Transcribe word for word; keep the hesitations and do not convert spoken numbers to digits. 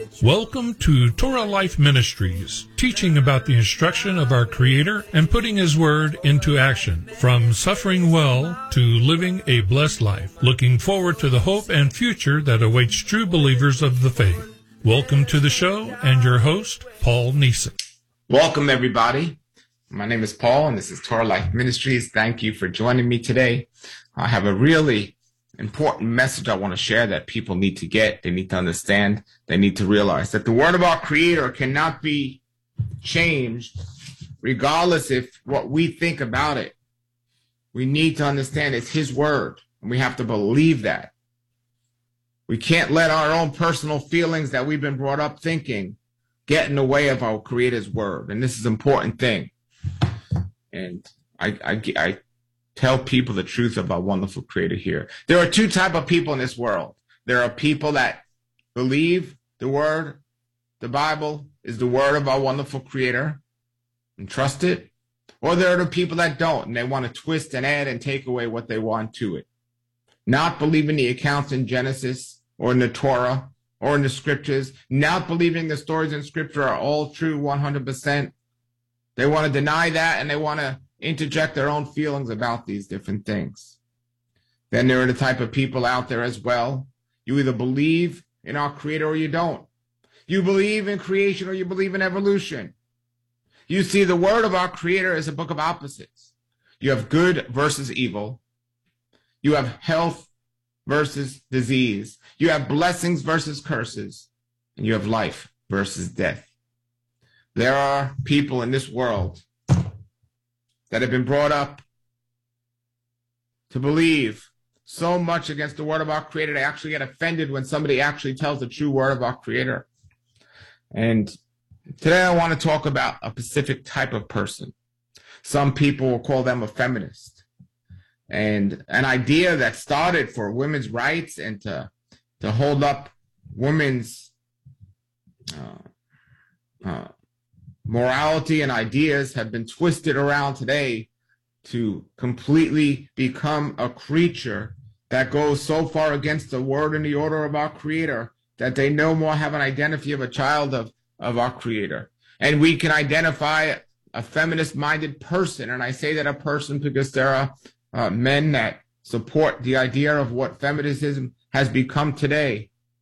Welcome to Torah Life Ministries, teaching about the instruction of our Creator and putting His Word into action, from suffering well to living a blessed life, looking forward to the hope and future that awaits true believers of the faith. Welcome to the show and your host, Paul Neeson. Welcome, everybody. My name is Paul, and this is Torah Life Ministries. Thank you for joining me today. I have a really important message I want to share that people need to get. They need to understand. They need to realize that the word of our Creator cannot be changed regardless if what we think about it. We need to understand it's His word, and we have to believe that. We can't let our own personal feelings that we've been brought up thinking get in the way of our Creator's word. And this is an important thing. And I, I, I tell people the truth of our wonderful Creator here. There are two types of people in this world. There are people that believe the word, the Bible is the word of our wonderful Creator and trust it. Or there are the people that don't, and they want to twist and add and take away what they want to it. Not believing the accounts in Genesis or in the Torah or in the scriptures. Not believing the stories in scripture are all true one hundred percent. They want to deny that, and they want to interject their own feelings about these different things. Then there are the type of people out there as well. You either believe in our Creator or you don't. You believe in creation or you believe in evolution. You see, the word of our Creator is a book of opposites. You have good versus evil. You have health versus disease. You have blessings versus curses. And you have life versus death. There are people in this world that have been brought up to believe so much against the word of our Creator, they actually get offended when somebody actually tells the true word of our Creator. And today I want to talk about a specific type of person. Some people will call them a feminist. And an idea that started for women's rights and to, to hold up women's uh, uh, morality and ideas have been twisted around today to completely become a creature that goes so far against the word and the order of our Creator that they no more have an identity of a child of, of our Creator. And we can identify a feminist-minded person, and I say that a person because there are uh, men that support the idea of what feminism has become today.